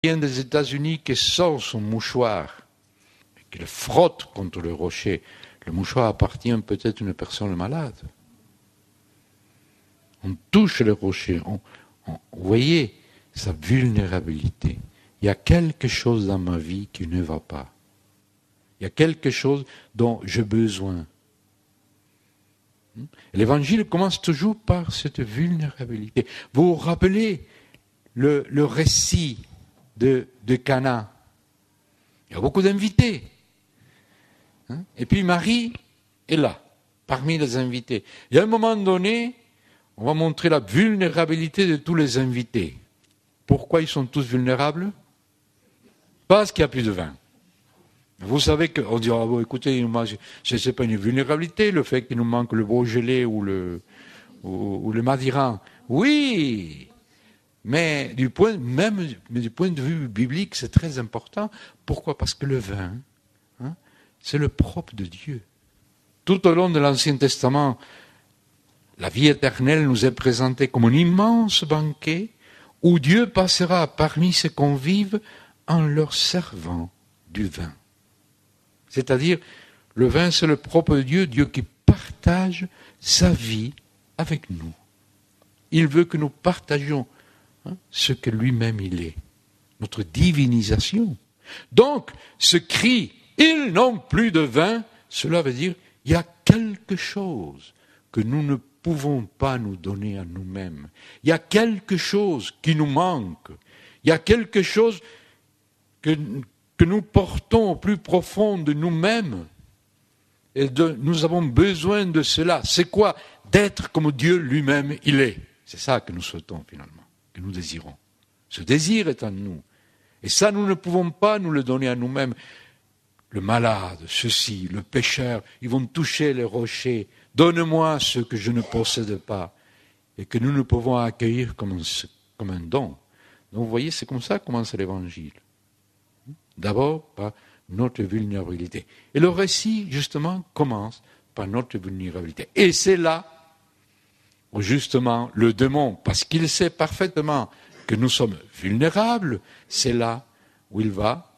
vient des États-Unis qui sort son mouchoir, et qui le frotte contre le rocher, le mouchoir appartient peut-être à une personne malade. On touche le rocher, vous voyez sa vulnérabilité. Il y a quelque chose dans ma vie qui ne va pas. Il y a quelque chose dont j'ai besoin. L'évangile commence toujours par cette vulnérabilité. Vous vous rappelez le récit de Cana. Il y a beaucoup d'invités. Et puis Marie est là, parmi les invités. Et à un moment donné, on va montrer la vulnérabilité de tous les invités. Pourquoi ils sont tous vulnérables? Parce qu'il n'y a plus de vin. Vous savez qu'on dit, oh, bon, écoutez, ce n'est pas une vulnérabilité, le fait qu'il nous manque le Beaujolais ou le Madiran. Oui, mais du point de vue biblique, c'est très important. Pourquoi? Parce que le vin, c'est le propre de Dieu. Tout au long de l'Ancien Testament, la vie éternelle nous est présentée comme un immense banquet où Dieu passera parmi ses convives en leur servant du vin. C'est-à-dire, le vin, c'est le propre de Dieu, Dieu qui partage sa vie avec nous. Il veut que nous partagions ce que lui-même il est, notre divinisation. Donc, ce cri « Ils n'ont plus de vin », cela veut dire il y a quelque chose que nous ne pouvons pas nous donner à nous-mêmes. Il y a quelque chose qui nous manque. Il y a quelque chose que nous portons au plus profond de nous-mêmes. Et nous avons besoin de cela. C'est quoi? D'être comme Dieu lui-même il est. C'est ça que nous souhaitons finalement, que nous désirons. Ce désir est en nous. Et ça, nous ne pouvons pas nous le donner à nous-mêmes. Le malade, ceux-ci, le pécheur, ils vont toucher les rochers. Donne-moi ce que je ne possède pas. Et que nous ne pouvons accueillir comme un don. Donc vous voyez, c'est comme ça que commence l'Évangile. D'abord par notre vulnérabilité. Et le récit, justement, commence par notre vulnérabilité. Et c'est là où, justement, le démon, parce qu'il sait parfaitement que nous sommes vulnérables, c'est là où il va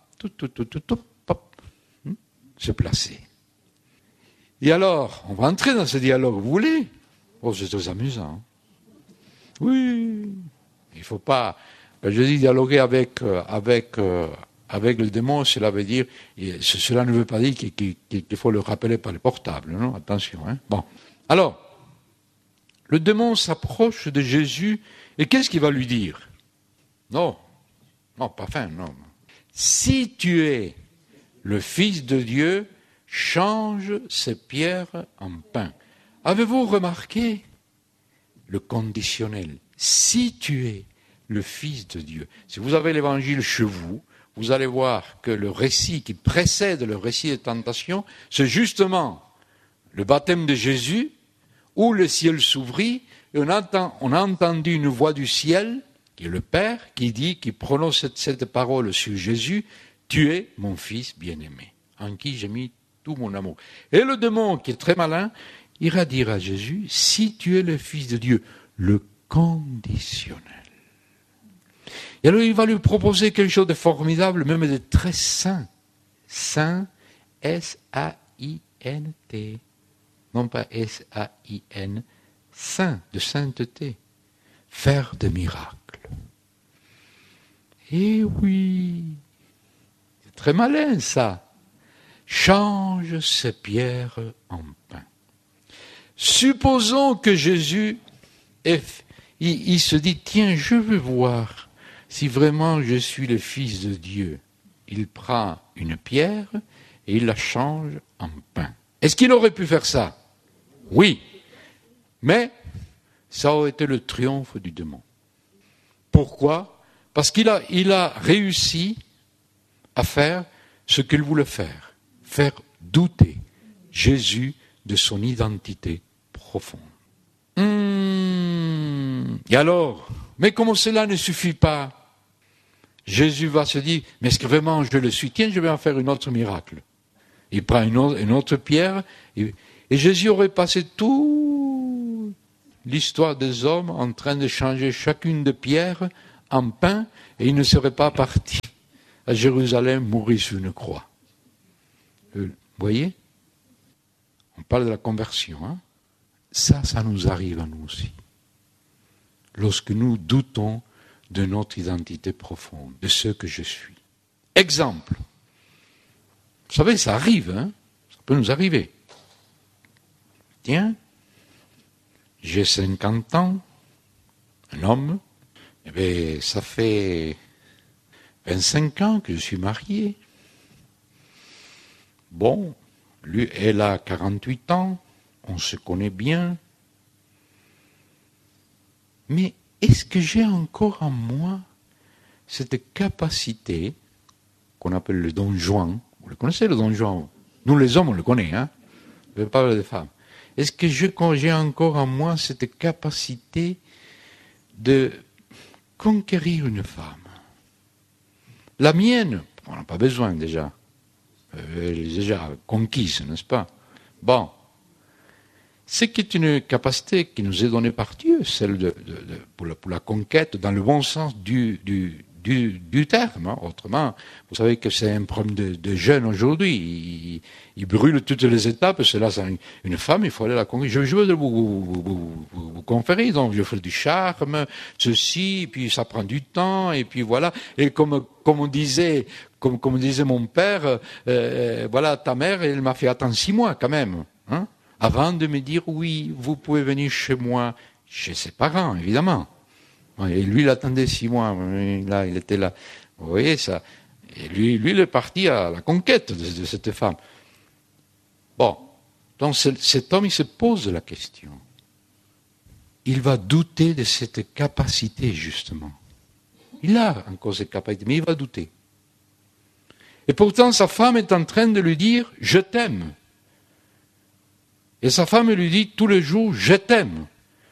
se placer. Et alors, on va entrer dans ce dialogue, vous voulez? Oh, c'est très amusant. Oui, il ne faut pas... Quand je dis dialoguer avec le démon, cela veut dire... Cela ne veut pas dire qu'il faut le rappeler par le portable, non? Attention. Bon. Alors, le démon s'approche de Jésus, et qu'est-ce qu'il va lui dire? Non, pas fin, non. Si tu es le Fils de Dieu, change ces pierres en pain. Avez-vous remarqué le conditionnel? Si tu es le Fils de Dieu. Si vous avez l'Évangile chez vous, vous allez voir que le récit qui précède le récit des tentations, c'est justement le baptême de Jésus, où le ciel s'ouvrit, et on a entendu une voix du ciel, qui est le Père, qui prononce cette parole sur Jésus, « Tu es mon Fils bien-aimé, en qui j'ai mis tout mon amour. » Et le démon, qui est très malin, ira dire à Jésus, « Si tu es le Fils de Dieu, le conditionnel. » Et alors il va lui proposer quelque chose de formidable, même de très saint. Saint, S-A-I-N-T. Non pas S-A-I-N, saint, de sainteté. Faire des miracles. Eh oui, c'est très malin ça. Change ces pierres en pain. Supposons que Jésus, il se dit, tiens, je veux voir si vraiment je suis le Fils de Dieu. Il prend une pierre et il la change en pain. Est-ce qu'il aurait pu faire ça? Oui. Mais ça aurait été le triomphe du démon. Pourquoi? Parce qu'il a réussi à faire ce qu'il voulait faire douter Jésus de son identité profonde. Et alors, mais comme cela ne suffit pas, Jésus va se dire, mais est-ce que vraiment je le suis? Tiens, je vais en faire un autre miracle. Il prend une autre pierre, et Jésus aurait passé toute l'histoire des hommes en train de changer chacune des pierres en pain et il ne serait pas parti à Jérusalem mourir sur une croix. Vous voyez? On parle de la conversion. Hein? Ça nous arrive à nous aussi. Lorsque nous doutons de notre identité profonde, de ce que je suis. Exemple. Vous savez, ça arrive, hein? Ça peut nous arriver. Tiens, j'ai 50 ans, un homme, eh bien, ça fait 25 ans que je suis marié. Bon, lui, elle a 48 ans, on se connaît bien. Mais est-ce que j'ai encore en moi cette capacité qu'on appelle le don Juan? Vous le connaissez, le don Juan? Nous, les hommes, on le connaît, hein? Je ne vais pas parler des femmes. Est-ce que j'ai encore en moi cette capacité de conquérir une femme? La mienne, on n'a pas besoin déjà. Elle est déjà conquise, n'est-ce pas? Bon. Ce qui est une capacité qui nous est donnée par Dieu, celle pour la conquête dans le bon sens du terme. Hein. Autrement, vous savez que c'est un problème de jeunes aujourd'hui. Ils brûlent toutes les étapes. C'est là, une femme, il faut aller la conquérir. Je veux vous conférer, donc je fais du charme, ceci, et puis ça prend du temps, et puis voilà. Et comme disait mon père, voilà, ta mère, elle m'a fait attendre 6 mois quand même. Hein, avant de me dire, oui, vous pouvez venir chez moi, chez ses parents, évidemment. Et lui, il attendait 6 mois. Là, il était là. Vous voyez ça? Et lui, il est parti à la conquête de cette femme. Bon. Donc, cet homme, il se pose la question. Il va douter de cette capacité, justement. Il a encore cette capacité, mais il va douter. Et pourtant, sa femme est en train de lui dire, je t'aime. Et sa femme lui dit tous les jours, je t'aime.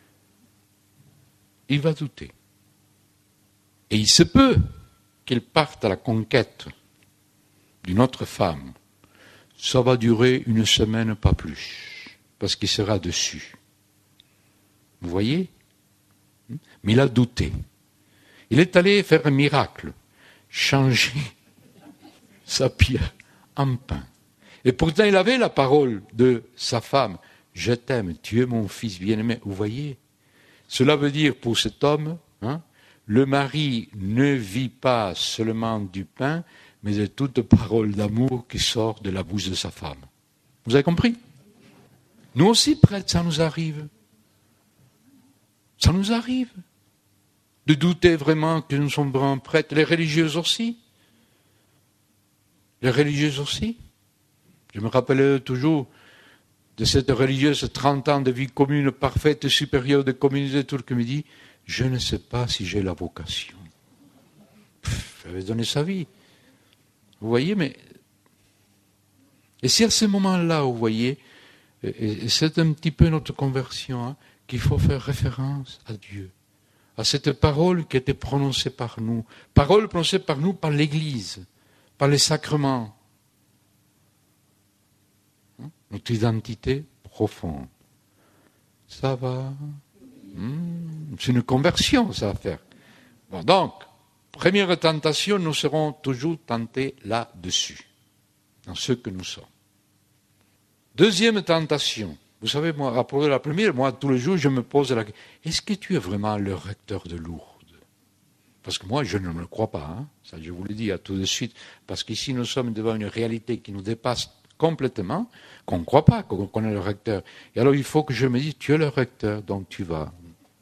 Il va douter. Et il se peut qu'il parte à la conquête d'une autre femme. Ça va durer 1 semaine, pas plus, parce qu'il sera dessus. Vous voyez? Mais il a douté. Il est allé faire un miracle, changer sa pierre en pain. Et pourtant, il avait la parole de sa femme. Je t'aime, tu es mon fils bien-aimé. Vous voyez? Cela veut dire pour cet homme, hein, le mari ne vit pas seulement du pain, mais de toute parole d'amour qui sort de la bouche de sa femme. Vous avez compris? Nous aussi, prêtres, ça nous arrive. Ça nous arrive de douter vraiment que nous sommes vraiment prêtres. Les religieuses aussi. Les religieuses aussi. Je me rappelle toujours de cette religieuse 30 ans de vie commune, parfaite, supérieure de communauté, tout qui me dit, je ne sais pas si j'ai la vocation. J'avais donné sa vie. Vous voyez, mais... Et c'est à ce moment-là, vous voyez, et c'est un petit peu notre conversion, hein, qu'il faut faire référence à Dieu, à cette parole qui a été prononcée par nous, parole prononcée par nous par l'Église, par les sacrements. Notre identité profonde. Ça va? C'est une conversion, ça va faire. Bon, donc, première tentation, nous serons toujours tentés là-dessus, dans ce que nous sommes. Deuxième tentation. Vous savez, moi, après la première, moi, tous les jours, je me pose la question, est-ce que tu es vraiment le recteur de Lourdes? Parce que moi, je ne me le crois pas. Hein. Ça, je vous le dis à tout de suite. Parce qu'ici, nous sommes devant une réalité qui nous dépasse complètement, qu'on ne croit pas qu'on est le recteur. Et alors, il faut que je me dise, tu es le recteur, donc tu vas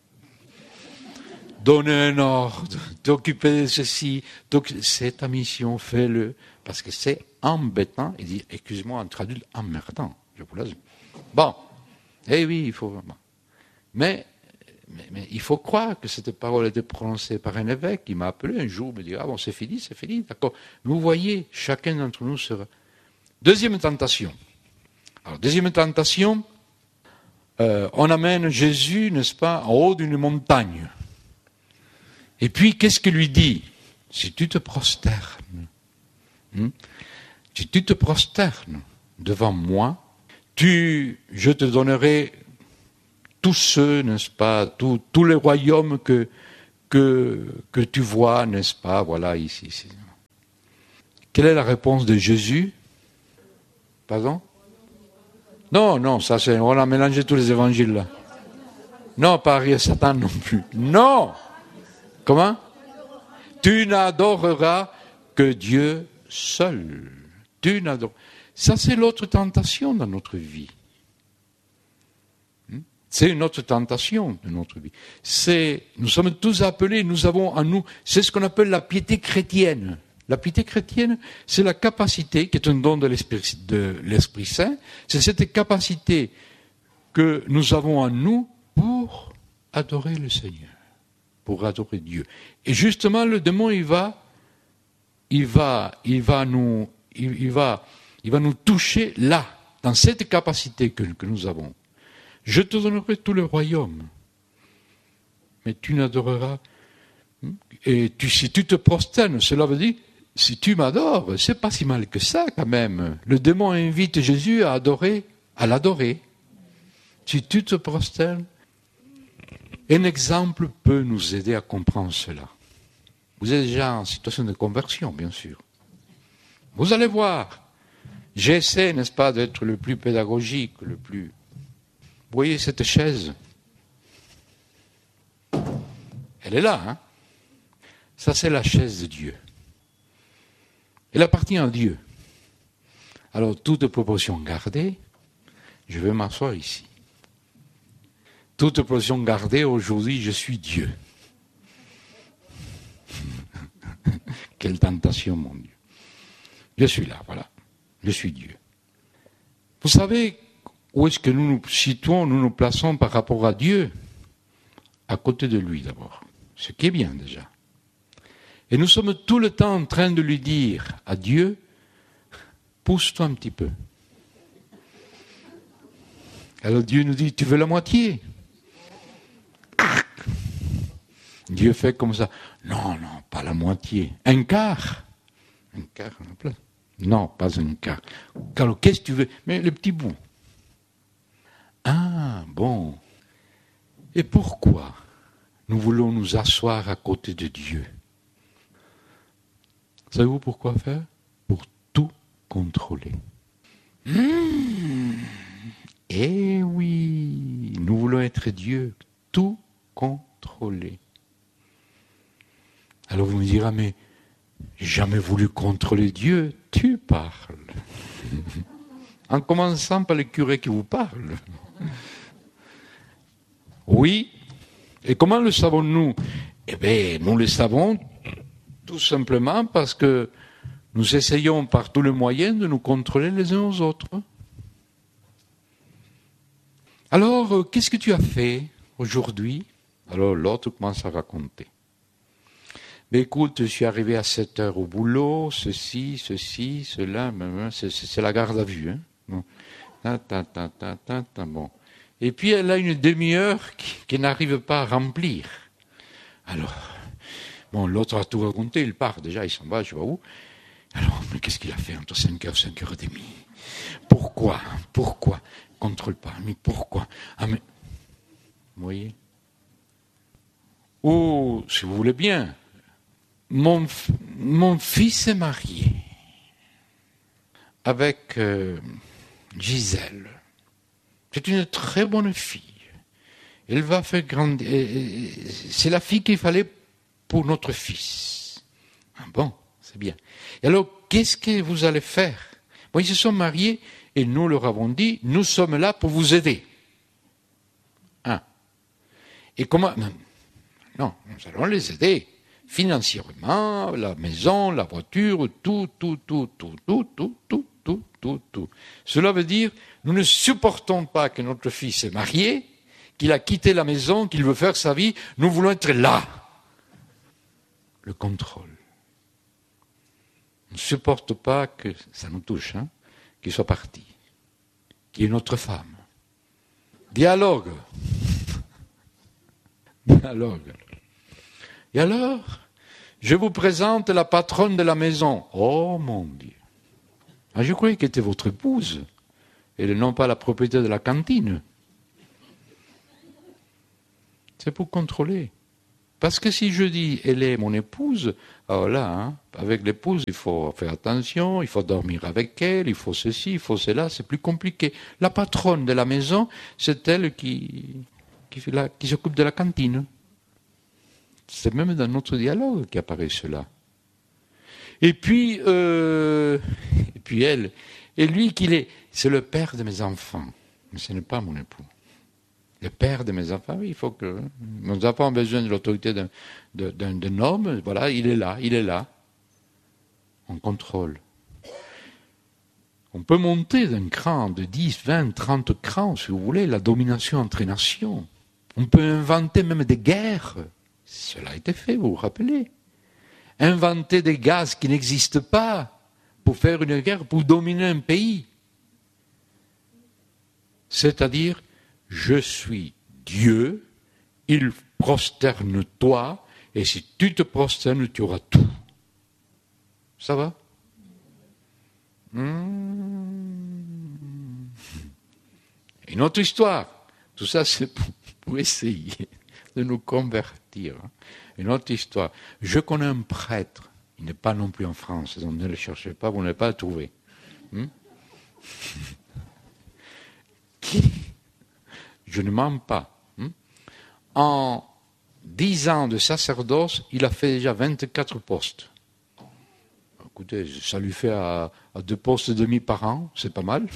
donner un ordre, t'occuper de ceci, c'est ta mission, fais-le. Parce que c'est embêtant, et dit, excuse-moi, en traduit, emmerdant, je vous l'assure. Bon, eh oui, il faut vraiment. Mais il faut croire que cette parole a été prononcée par un évêque qui m'a appelé un jour, me dit, ah bon, c'est fini, d'accord. Vous voyez, chacun d'entre nous sera... Deuxième tentation. Alors, deuxième tentation, on amène Jésus, n'est-ce pas, en haut d'une montagne. Et puis, qu'est-ce qu'il lui dit? Si tu te prosternes, si tu te prosternes devant moi, je te donnerai tous ceux, n'est-ce pas, tous les royaumes que que tu vois, n'est-ce pas, voilà, ici. Quelle est la réponse de Jésus? Pardon? Non, ça c'est, on a mélangé tous les évangiles là. Non, pas Ariel Satan non plus. Non! Comment? Tu n'adoreras que Dieu seul. Tu n'adoreras. Ça c'est l'autre tentation dans notre vie. C'est une autre tentation de notre vie. Nous sommes tous appelés, nous avons en nous, c'est ce qu'on appelle la piété chrétienne. La piété chrétienne, c'est la capacité, qui est un don de l'Esprit Saint, c'est cette capacité que nous avons en nous pour adorer le Seigneur, pour adorer Dieu. Et justement, le démon, il va nous toucher là, dans cette capacité que nous avons. Je te donnerai tout le royaume, mais tu n'adoreras. Et si tu te prosternes, cela veut dire, si tu m'adores, c'est pas si mal que ça quand même. Le démon invite Jésus à l'adorer. Si tu te prosternes, un exemple peut nous aider à comprendre cela. Vous êtes déjà en situation de conversion, bien sûr. Vous allez voir. J'essaie, n'est-ce pas, d'être le plus pédagogique, le plus... Vous voyez cette chaise? Elle est là, hein? Ça, c'est la chaise de Dieu. Elle appartient à Dieu. Alors, toute proportion gardée, je vais m'asseoir ici. Toute proportion gardée, aujourd'hui, je suis Dieu. Quelle tentation, mon Dieu. Je suis là, voilà. Je suis Dieu. Vous savez... Où est-ce que nous nous situons, nous nous plaçons par rapport à Dieu? À côté de lui d'abord, ce qui est bien déjà. Et nous sommes tout le temps en train de lui dire à Dieu, pousse-toi un petit peu. Alors Dieu nous dit, tu veux la moitié? Dieu fait comme ça, non, pas la moitié, un quart. Un quart à la place. Non, pas un quart. Alors qu'est-ce que tu veux? Mais le petit bout. Ah, bon. Et pourquoi nous voulons nous asseoir à côté de Dieu? Savez-vous pourquoi faire? Pour tout contrôler. Eh oui, nous voulons être Dieu, tout contrôler. Alors vous me direz, mais j'ai jamais voulu contrôler Dieu. Tu parles. En commençant par le curé qui vous parle. Oui. Et comment le savons-nous? Eh bien, nous le savons tout simplement parce que nous essayons par tous les moyens de nous contrôler les uns aux autres. Alors, qu'est-ce que tu as fait aujourd'hui? Alors, l'autre commence à raconter. Mais écoute, je suis arrivé à 7 heures au boulot, ceci, cela, c'est la garde à vue. Hein. Bon. Et puis elle a une demi-heure qui n'arrive pas à remplir. Alors, bon, l'autre a tout raconté, il part déjà, il s'en va, je sais pas où. Alors, mais qu'est-ce qu'il a fait entre 5h et 5h30? Pourquoi? Contrôle pas, mais pourquoi? Ah, mais... Vous voyez? Oh, si vous voulez bien, mon fils est marié avec Gisèle. C'est une très bonne fille. Elle va faire grandir. C'est la fille qu'il fallait pour notre fils. Ah bon, c'est bien. Et alors, qu'est-ce que vous allez faire? Bon, ils se sont mariés et nous leur avons dit, nous sommes là pour vous aider. Hein? Et comment? Non, nous allons les aider. Financièrement, la maison, la voiture, tout. Cela veut dire, nous ne supportons pas que notre fils est marié, qu'il a quitté la maison, qu'il veut faire sa vie. Nous voulons être là. Le contrôle. On ne supporte pas que, ça nous touche, hein, qu'il soit parti, qu'il y ait une autre femme. Dialogue. Et alors, je vous présente la patronne de la maison. Oh mon Dieu. Ah, je croyais qu'elle était votre épouse, et non pas la propriétaire de la cantine. C'est pour contrôler. Parce que si je dis, elle est mon épouse, alors là, avec l'épouse, il faut faire attention, il faut dormir avec elle, il faut ceci, il faut cela, c'est plus compliqué. La patronne de la maison, c'est elle qui s'occupe de la cantine. C'est même dans notre dialogue qu'apparaît cela. Et puis elle, et lui c'est le père de mes enfants, mais ce n'est pas mon époux. Le père de mes enfants, oui, il faut que mes enfants ont besoin de l'autorité d'un homme, voilà, il est là. On contrôle. On peut monter d'un cran de 10, 20, 30 crans, si vous voulez, la domination entre les nations. On peut inventer même des guerres. Cela a été fait, vous vous rappelez. Inventer des gaz qui n'existent pas pour faire une guerre, pour dominer un pays. C'est-à-dire, je suis Dieu, il prosterne-toi, et si tu te prosternes, tu auras tout. Ça va? Une autre histoire. Tout ça, c'est pour essayer de nous convertir. Une autre histoire. Je connais un prêtre. Il n'est pas non plus en France. Donc ne le cherchez pas, vous n'allez pas le trouver. Je ne mens pas. En 10 ans de sacerdoce, il a fait déjà 24 postes. Écoutez, ça lui fait à 2 postes et demi par an, c'est pas mal.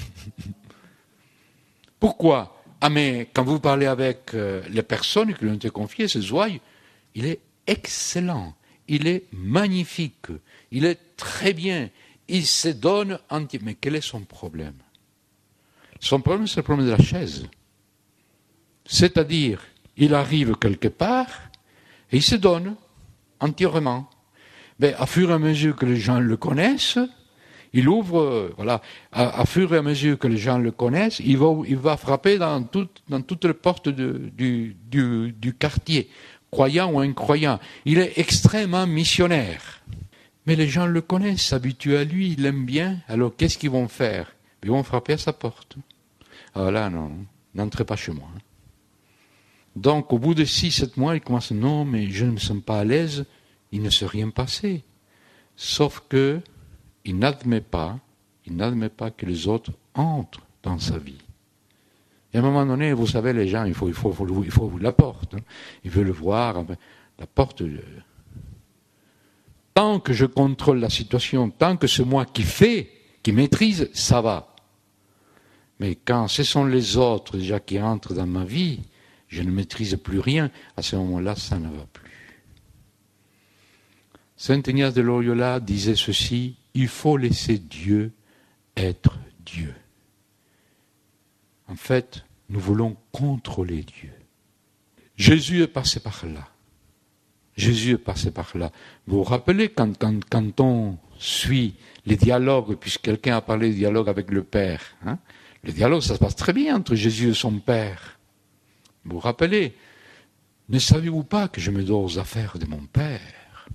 Pourquoi? Ah mais quand vous parlez avec les personnes qui lui ont été confiées, ces ouailles, il est excellent, il est magnifique, il est très bien, il se donne entier. Mais quel est son problème? Son problème, c'est le problème de la chaise. C'est-à-dire, il arrive quelque part et il se donne entièrement. Mais à fur et à mesure que les gens le connaissent, il ouvre, voilà, à fur et à mesure que les gens le connaissent, il va frapper dans toutes les portes du quartier, croyant ou incroyant. Il est extrêmement missionnaire. Mais les gens le connaissent, s'habituent à lui, ils l'aiment bien. Alors qu'est-ce qu'ils vont faire? Ils vont frapper à sa porte. Alors là, non, n'entrez pas chez moi. Donc, au bout de 6-7 mois, il commence, non, mais je ne me sens pas à l'aise, il ne s'est rien passé. Sauf que, il n'admet pas que les autres entrent dans sa vie. Et à un moment donné, vous savez, les gens, il faut la porte. Ils veulent le voir, la porte. Tant que je contrôle la situation, tant que c'est moi qui maîtrise, ça va. Mais quand ce sont les autres déjà qui entrent dans ma vie, je ne maîtrise plus rien, à ce moment-là, ça ne va plus. Saint Ignace de Loyola disait ceci, il faut laisser Dieu être Dieu. En fait, nous voulons contrôler Dieu. Jésus est passé par là. Vous vous rappelez quand on suit les dialogues, puisque quelqu'un a parlé du dialogue avec le Père, le dialogue, ça se passe très bien entre Jésus et son Père. Vous vous rappelez, ne savez-vous pas que je me dois aux affaires de mon Père?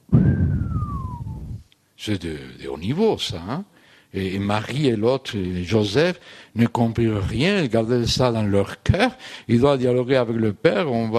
C'est de haut niveau, ça. Et Marie et l'autre, Joseph, ne comprirent rien, ils gardaient ça dans leur cœur. Ils doivent dialoguer avec le Père, on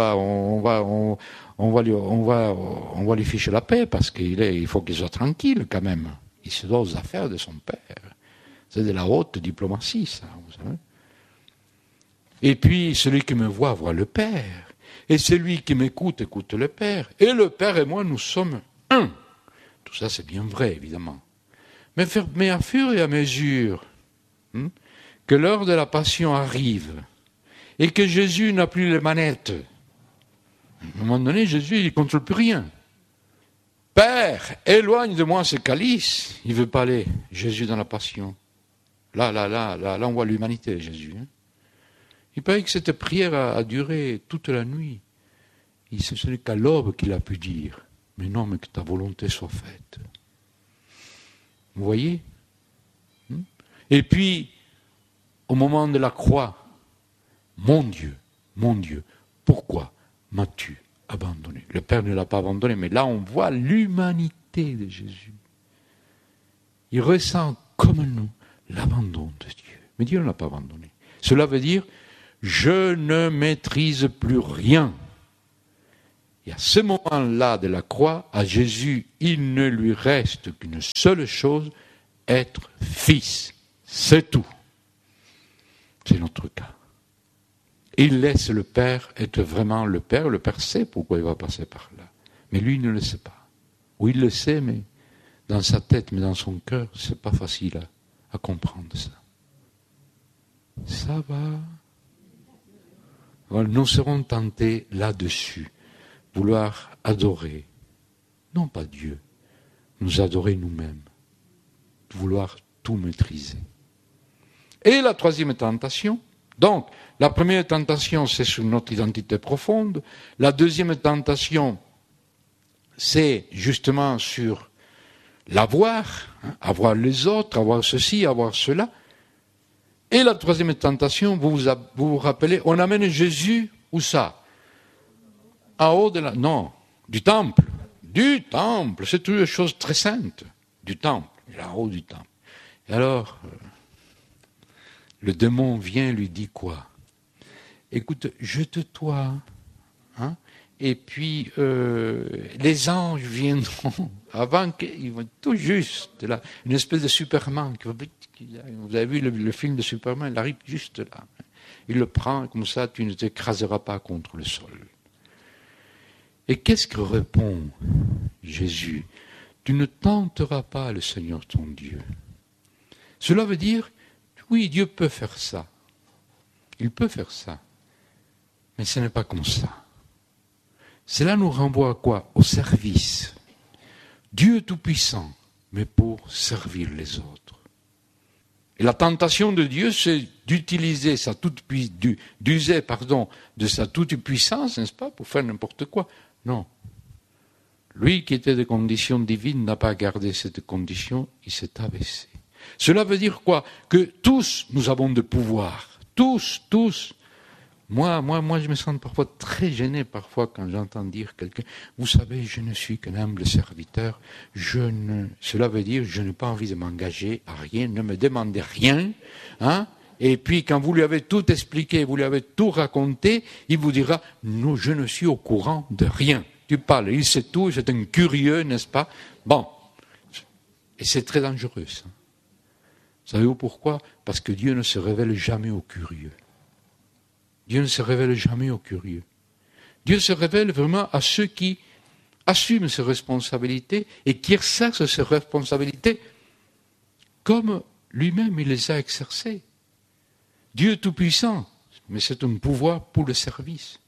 va lui ficher la paix, parce il faut qu'il soit tranquille quand même. Il se doit aux affaires de son Père. C'est de la haute diplomatie, ça, vous savez. Et puis, celui qui me voit le Père. Et celui qui m'écoute, écoute le Père. Et le Père et moi, nous sommes un. Tout ça, c'est bien vrai, évidemment. Mais à fur et à mesure que l'heure de la passion arrive et que Jésus n'a plus les manettes, à un moment donné, Jésus, il ne contrôle plus rien. Père, éloigne de moi ce calice. Il ne veut pas aller, Jésus dans la passion. Là, on voit l'humanité, Jésus. Il paraît que cette prière a duré toute la nuit. Ce n'est qu'à l'aube qu'il a pu dire, mais non, mais que ta volonté soit faite. Vous voyez? Et puis, au moment de la croix, mon Dieu, pourquoi m'as-tu abandonné? Le Père ne l'a pas abandonné, mais là on voit l'humanité de Jésus. Il ressent comme nous l'abandon de Dieu. Mais Dieu ne l'a pas abandonné. Cela veut dire, je ne maîtrise plus rien. Et à ce moment-là de la croix, à Jésus, il ne lui reste qu'une seule chose, être fils. C'est tout. C'est notre cas. Il laisse le Père être vraiment le Père. Le Père sait pourquoi il va passer par là. Mais lui, il ne le sait pas. Ou il le sait, mais dans sa tête, mais dans son cœur, c'est pas facile à comprendre ça. Ça va. Nous serons tentés là-dessus, vouloir adorer, non pas Dieu, nous adorer nous-mêmes, vouloir tout maîtriser. Et la troisième tentation, donc, la première tentation, c'est sur notre identité profonde. La deuxième tentation, c'est justement sur l'avoir, avoir les autres, avoir ceci, avoir cela. Et la troisième tentation, vous vous rappelez, on amène Jésus, où ça? En haut de la... Non, du temple. Du temple, c'est une chose très sainte. Du temple, en haut du temple. Et alors, le démon vient et lui dit quoi? Écoute, jette-toi, et puis les anges viendront, avant qu'ils vont tout juste là, une espèce de Superman, vous avez vu le film de Superman, il arrive juste là. Il le prend, comme ça tu ne t'écraseras pas contre le sol. Et qu'est-ce que répond Jésus? Tu ne tenteras pas le Seigneur ton Dieu. Cela veut dire, oui, Dieu peut faire ça. Il peut faire ça. Mais ce n'est pas comme ça. Cela nous renvoie à quoi? Au service. Dieu tout-puissant, mais pour servir les autres. Et la tentation de Dieu, c'est d'utiliser d'user de sa toute-puissance, n'est-ce pas, pour faire n'importe quoi. Non. Lui qui était de condition divine n'a pas gardé cette condition, il s'est abaissé. Cela veut dire quoi? Que tous, nous avons de pouvoir. Tous. Moi, je me sens parfois très gêné quand j'entends dire quelqu'un, vous savez, je ne suis qu'un humble serviteur, cela veut dire, je n'ai pas envie de m'engager à rien, ne me demandez rien, et puis quand vous lui avez tout expliqué, vous lui avez tout raconté, il vous dira, non, je ne suis au courant de rien. Tu parles, il sait tout, c'est un curieux, n'est-ce pas? Bon. Et c'est très dangereux, ça. Savez-vous pourquoi? Parce que Dieu ne se révèle jamais aux curieux. Dieu ne se révèle jamais aux curieux. Dieu se révèle vraiment à ceux qui assument ses responsabilités et qui exercent ses responsabilités comme lui-même il les a exercées. Dieu est tout-puissant, mais c'est un pouvoir pour le service.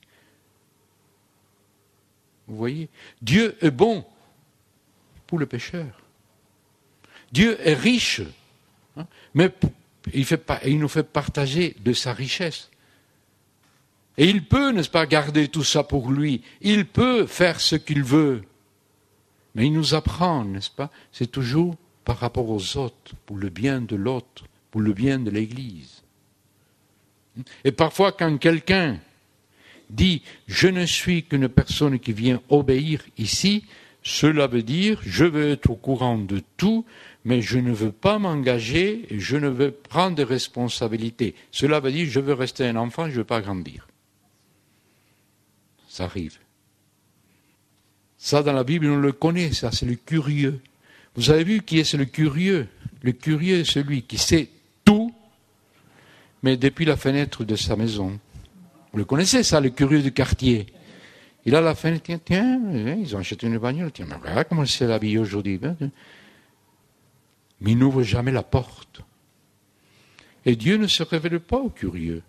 Vous voyez? Dieu est bon pour le pécheur. Dieu est riche, mais il nous fait partager de sa richesse. Et il peut, n'est-ce pas, garder tout ça pour lui. Il peut faire ce qu'il veut. Mais il nous apprend, n'est-ce pas, c'est toujours par rapport aux autres, pour le bien de l'autre, pour le bien de l'Église. Et parfois, quand quelqu'un dit « je ne suis qu'une personne qui vient obéir ici », cela veut dire « je veux être au courant de tout, mais je ne veux pas m'engager et je ne veux prendre des responsabilités ». Cela veut dire « je veux rester un enfant, je ne veux pas grandir ». Ça arrive. Ça, dans la Bible, on le connaît, ça, c'est le curieux. Vous avez vu qui est le curieux? Le curieux est celui qui sait tout, mais depuis la fenêtre de sa maison. Vous le connaissez, ça, le curieux du quartier. Il a la fenêtre, tiens, ils ont acheté une bagnole, tiens, mais regarde comment c'est habillé aujourd'hui. Mais il n'ouvre jamais la porte. Et Dieu ne se révèle pas aux curieux.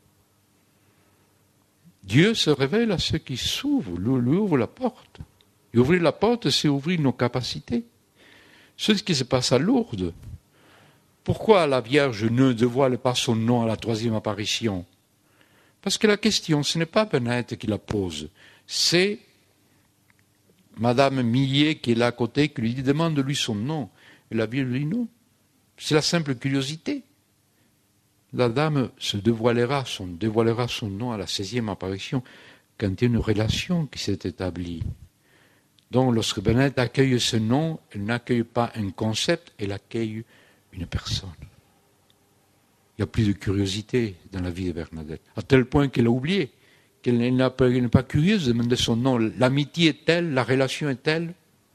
Dieu se révèle à ceux qui s'ouvrent, lui ouvre la porte. Et ouvrir la porte, c'est ouvrir nos capacités. C'est ce qui se passe à Lourdes. Pourquoi la Vierge ne dévoile pas son nom à la troisième apparition? Parce que la question, ce n'est pas Bernadette qui la pose, c'est Madame Millet qui est là à côté, qui lui dit, demande-lui son nom. Et la Vierge lui dit non. C'est la simple curiosité. La dame se dévoilera son nom à la 16e apparition quand il y a une relation qui s'est établie. Donc, lorsque Bernadette accueille ce nom, elle n'accueille pas un concept, elle accueille une personne. Il n'y a plus de curiosité dans la vie de Bernadette, à tel point qu'elle a oublié qu'elle n'est pas curieuse de demander son nom. L'amitié est telle, la relation est telle.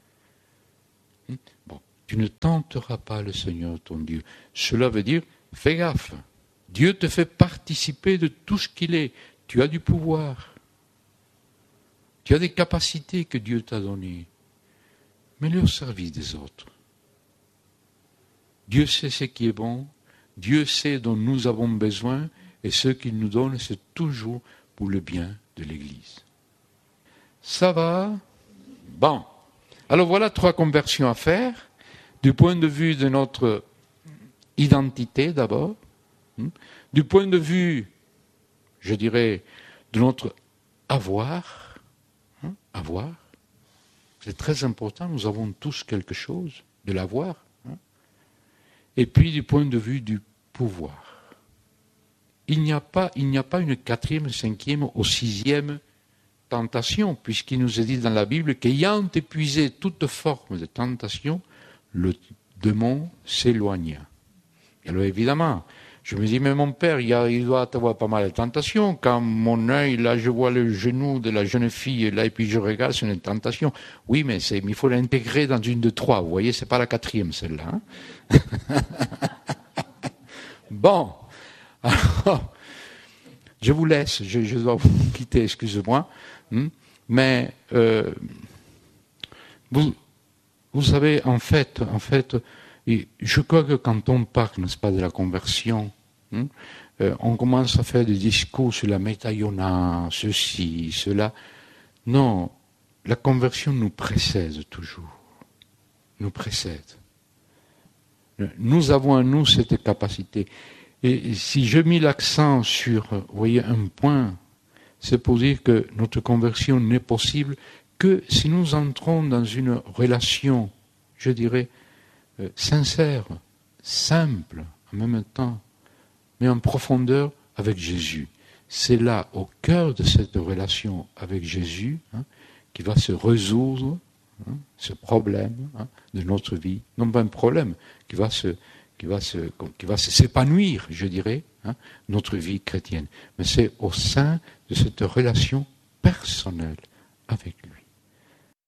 Bon, tu ne tenteras pas le Seigneur ton Dieu. Cela veut dire, fais gaffe. Dieu te fait participer de tout ce qu'il est. Tu as du pouvoir. Tu as des capacités que Dieu t'a données. Mets-les au service des autres. Dieu sait ce qui est bon. Dieu sait dont nous avons besoin. Et ce qu'il nous donne, c'est toujours pour le bien de l'Église. Ça va? Bon. Alors voilà 3 conversions à faire. Du point de vue de notre identité d'abord. Du point de vue, je dirais, de notre avoir. Avoir. C'est très important, nous avons tous quelque chose de l'avoir. Et puis du point de vue du pouvoir. Il n'y a pas une 4e, 5e ou 6e tentation, puisqu'il nous est dit dans la Bible qu'ayant épuisé toute forme de tentation, le démon s'éloigna. Alors évidemment, je me dis, mais mon père, il doit avoir pas mal de tentations. Quand mon œil, là, je vois le genou de la jeune fille, là, et puis je regarde, c'est une tentation. Oui, mais il faut l'intégrer dans une de 3. Vous voyez, c'est pas la 4e, celle-là. Bon. Alors, je vous laisse, je dois vous quitter, excusez-moi. Mais, vous savez, en fait, je crois que quand on parle, n'est-ce pas, de la conversion, on commence à faire des discours sur la métaiona, ceci, cela. Non, la conversion nous précède toujours. Nous précède. Nous avons en nous cette capacité. Et si je mets l'accent sur, vous voyez, un point, c'est pour dire que notre conversion n'est possible que si nous entrons dans une relation, je dirais, sincère, simple, en même temps, mais en profondeur avec Jésus. C'est là, au cœur de cette relation avec Jésus, qui va se résoudre ce problème de notre vie. Non pas un problème, qui va s'épanouir, je dirais, notre vie chrétienne. Mais c'est au sein de cette relation personnelle avec lui.